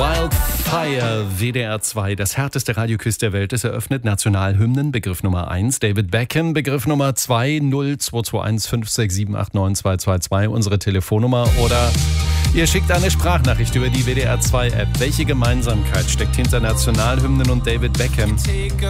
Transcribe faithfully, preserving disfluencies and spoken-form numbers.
Wildfire, W D R zwei, das härteste Radioquiz der Welt. Es eröffnet Nationalhymnen, Begriff Nummer eins. David Beckham, Begriff Nummer zwei, null zwei zwei eins fünf sechs sieben acht neun zwei zwei zwei, unsere Telefonnummer. Oder ihr schickt eine Sprachnachricht über die W D R zwei App. Welche Gemeinsamkeit steckt hinter Nationalhymnen und David Beckham?